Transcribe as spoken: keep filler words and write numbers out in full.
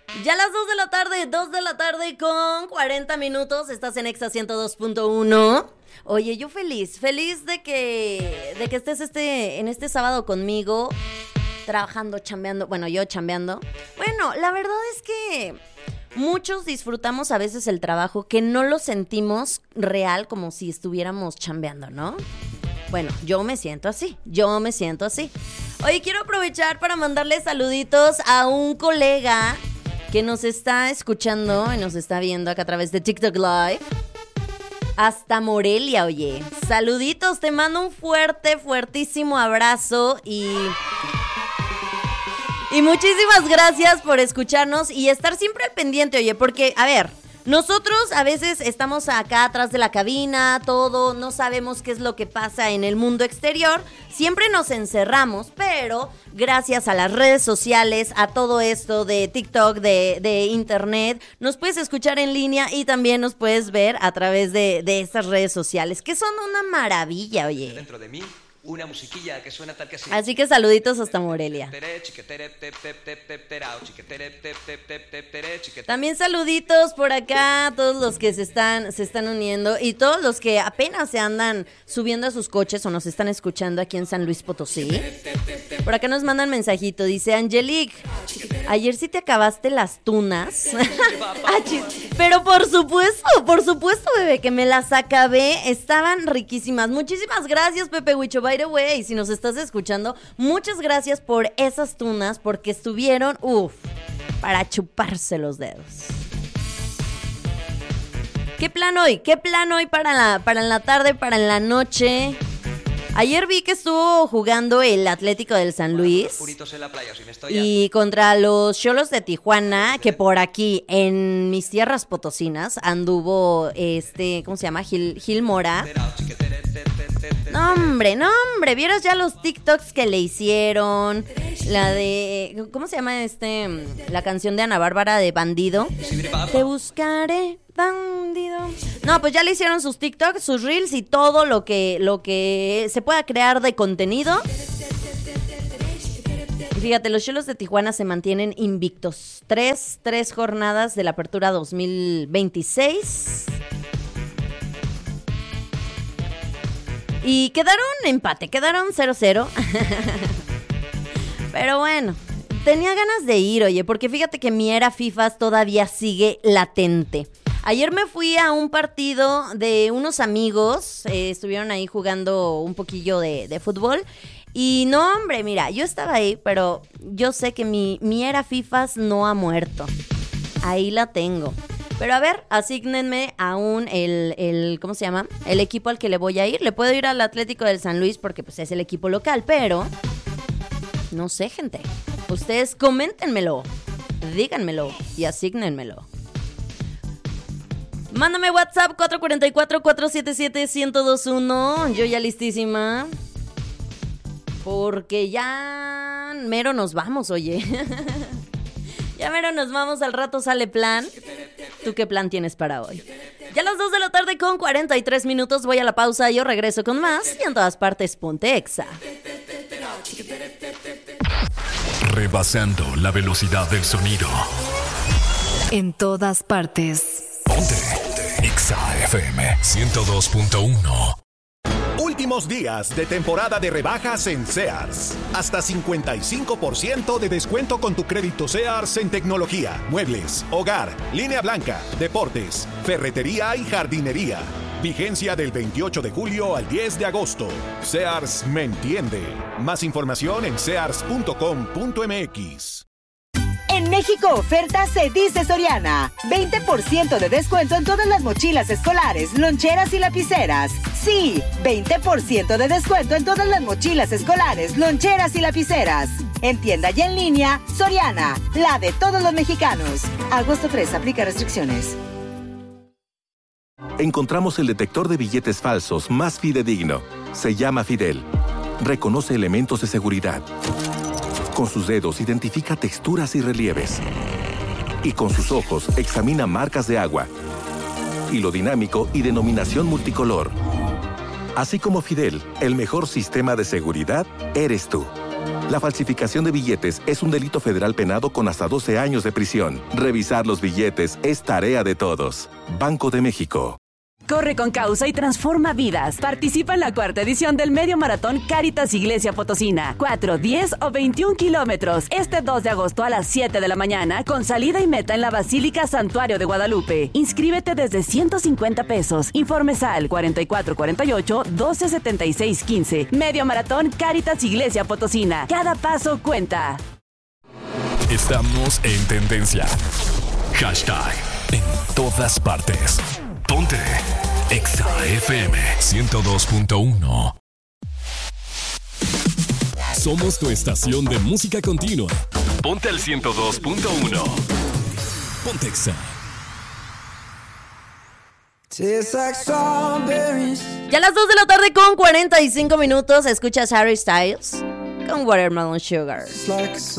Ya a las dos de la tarde, dos de la tarde con cuarenta minutos, estás en Exa ciento dos punto uno. Oye, yo feliz, feliz de que, de que estés este, en este sábado conmigo, trabajando, chambeando, bueno, yo chambeando. Bueno, la verdad es que muchos disfrutamos a veces el trabajo que no lo sentimos real como si estuviéramos chambeando, ¿no? Bueno, yo me siento así, yo me siento así. Oye, quiero aprovechar para mandarle saluditos a un colega que nos está escuchando y nos está viendo acá a través de TikTok Live. Hasta Morelia, oye. Saluditos, te mando un fuerte, fuertísimo abrazo y... Y muchísimas gracias por escucharnos y estar siempre al pendiente, oye, porque, a ver... Nosotros a veces estamos acá atrás de la cabina, todo, no sabemos qué es lo que pasa en el mundo exterior, siempre nos encerramos, pero gracias a las redes sociales, a todo esto de TikTok, de, de internet, nos puedes escuchar en línea y también nos puedes ver a través de, de estas redes sociales, que son una maravilla, oye. Dentro de mí, una musiquilla que suena tal que así. Así que saluditos hasta Morelia. También saluditos por acá a todos los que se están, se están uniendo y todos los que apenas se andan subiendo a sus coches o nos están escuchando aquí en San Luis Potosí. Por acá nos mandan mensajito, dice Angelique, ayer sí te acabaste las tunas. Pero por supuesto, por supuesto, bebé, que me las acabé, estaban riquísimas. Muchísimas gracias, Pepe Huicho. By the way, si nos estás escuchando, muchas gracias por esas tunas, porque estuvieron, uff, para chuparse los dedos. ¿Qué plan hoy? ¿Qué plan hoy para la, para la tarde, para la noche? Ayer vi que estuvo jugando el Atlético del San Luis y contra los Xolos de Tijuana, que por aquí, en mis tierras potosinas, anduvo, este, ¿cómo se llama? Gil, Gil Mora. No, hombre, no, hombre, ¿vieras ya los TikToks que le hicieron? La de, ¿cómo se llama este? La canción de Ana Bárbara de Bandido. Te buscaré, bandido. No, pues ya le hicieron sus TikToks, sus Reels y todo lo que, lo que se pueda crear de contenido. Y fíjate, los Xolos de Tijuana se mantienen invictos. Tres, tres jornadas de la apertura dos mil veintiséis. Y quedaron empate, quedaron cero cero. Pero bueno, tenía ganas de ir, oye, porque fíjate que mi era FIFAs todavía sigue latente. Ayer me fui a un partido de unos amigos, eh, estuvieron ahí jugando un poquillo de, de fútbol. Y no, hombre, mira, yo estaba ahí, pero yo sé que mi, mi era FIFAs no ha muerto. Ahí la tengo. Pero a ver, asígnenme aún el, el, ¿cómo se llama? El equipo al que le voy a ir. Le puedo ir al Atlético del San Luis porque pues es el equipo local, pero no sé, gente. Ustedes coméntenmelo, díganmelo y asígnenmelo. Mándame WhatsApp cuatro cuatro cuatro, cuatro siete siete, uno cero dos uno. Yo ya listísima. Porque ya mero nos vamos, oye. Ya mero nos vamos, al rato sale plan. ¿Tú qué plan tienes para hoy? Ya a las dos de la tarde con cuarenta y tres minutos voy a la pausa y yo regreso con más. Y en todas partes, ponte Exa. Rebasando la velocidad del sonido. En todas partes. Ponte Exa F M ciento dos punto uno. Últimos días de temporada de rebajas en Sears. Hasta cincuenta y cinco por ciento de descuento con tu crédito Sears en tecnología, muebles, hogar, línea blanca, deportes, ferretería y jardinería. Vigencia del veintiocho de julio al diez de agosto. Sears me entiende. Más información en sears punto com punto m x. En México oferta se dice Soriana. veinte por ciento de descuento en todas las mochilas escolares, loncheras y lapiceras. Sí, veinte por ciento de descuento en todas las mochilas escolares, loncheras y lapiceras. En tienda y en línea, Soriana, la de todos los mexicanos. Agosto tres, aplica restricciones. Encontramos el detector de billetes falsos más fidedigno. Se llama Fidel. Reconoce elementos de seguridad. Con sus dedos identifica texturas y relieves. Y con sus ojos examina marcas de agua. Hilo dinámico y denominación multicolor. Así como Fidel, el mejor sistema de seguridad eres tú. La falsificación de billetes es un delito federal penado con hasta doce años de prisión. Revisar los billetes es tarea de todos. Banco de México. Corre con causa y transforma vidas. Participa en la cuarta edición del Medio Maratón Cáritas Iglesia Potosina. cuatro, diez o veintiún kilómetros. Este dos de agosto a las siete de la mañana, con salida y meta en la Basílica Santuario de Guadalupe. Inscríbete desde ciento cincuenta pesos. Informes al cuarenta y cuatro cuarenta y ocho, doce setenta y seis quince. Medio Maratón Cáritas Iglesia Potosina. Cada paso cuenta. Estamos en tendencia. Hashtag en todas partes. Ponte Exa F M ciento dos punto uno. Somos tu estación de música continua. Ponte el ciento dos punto uno. Ponte Exa. Ya a las dos de la tarde con cuarenta y cinco minutos escuchas Harry Styles con Watermelon Sugar.